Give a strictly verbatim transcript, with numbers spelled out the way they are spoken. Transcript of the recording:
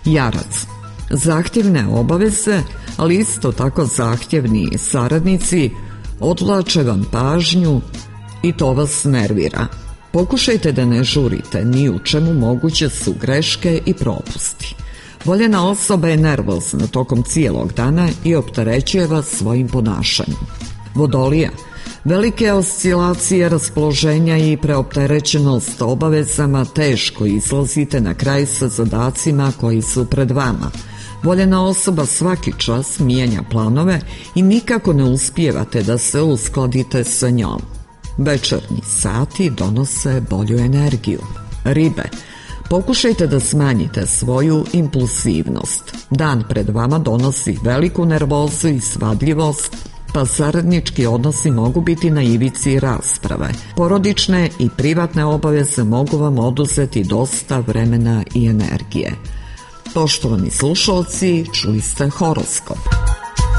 Jarac. Zahtjevne obaveze, ali isto tako zahtjevni saradnici odvlače vam pažnju i to vas nervira. Pokušajte da ne žurite ni u čemu, moguće su greške i propusti. Voljena osoba je nervozna tokom cijelog dana i opterećuje vas svojim ponašanjem. Vodolija. Velike oscilacije raspoloženja i preopterećenost obavezama, teško izlazite na kraj sa zadacima koji su pred vama. Voljena osoba svaki čas mijenja planove i nikako ne uspijevate da se uskladite sa njom. Večernji sati donose bolju energiju. Ribe. Pokušajte da smanjite svoju impulsivnost. Dan pred vama donosi veliku nervozu i svadljivost, pa saradnički odnosi mogu biti na ivici rasprave. Porodične i privatne obaveze mogu vam oduzeti dosta vremena i energije. Poštovani slušalci, čuli ste horoskop.